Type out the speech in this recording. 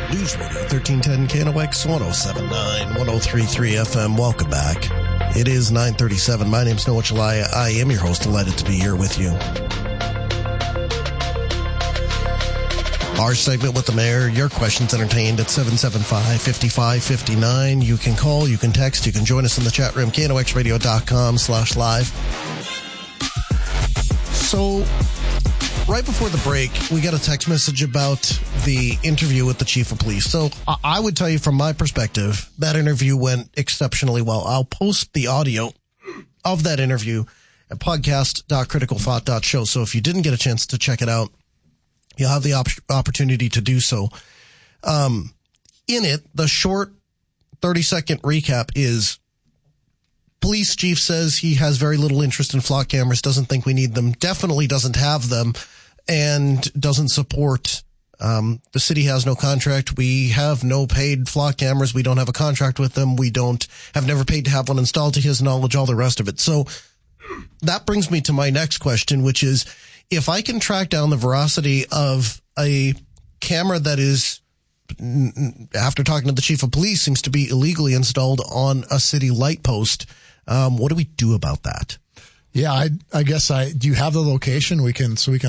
News Radio 1310 KNOX 107.9, 103.3 FM. Welcome back. It is 9:37. My name's Noah Chalaya. I am your host. Delighted to be here with you. Our segment with the mayor. Your questions entertained at 775-5559. You can call, you can text, you can join us in the chat room, knoxradio.com/live. So, right before the break, we got a text message about the interview with the chief of police. So I would tell you from my perspective, that interview went exceptionally well. I'll post the audio of that interview at podcast.criticalthought.show. So if you didn't get a chance to check it out, you'll have the opportunity to do so. In it, the short 30-second recap is: police chief says he has very little interest in flock cameras, doesn't think we need them, definitely doesn't have them, and doesn't support. The city has no contract. We have no paid flock cameras. We don't have a contract with them. We have never paid to have one installed to his knowledge, all the rest of it. So that brings me to my next question, which is, if I can track down the veracity of a camera that is, after talking to the chief of police, seems to be illegally installed on a city light post, what do we do about that? Yeah, I guess do you have the location? We can